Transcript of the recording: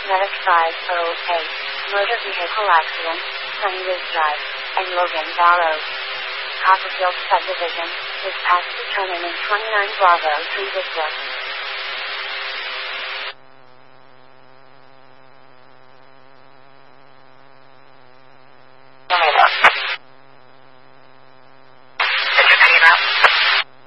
Medic 508, motor vehicle accident, Sunrise Drive, and Logan Vallow. Copperfield subdivision, is past determining 29 Bravo 3 Victor.